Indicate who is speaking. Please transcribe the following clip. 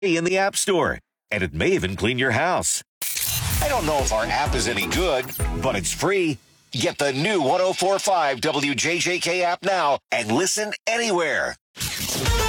Speaker 1: in the App Store, and it may even clean your house. I don't know if our app is any good, but it's free. Get the new 104.5 WJJK app now and listen anywhere.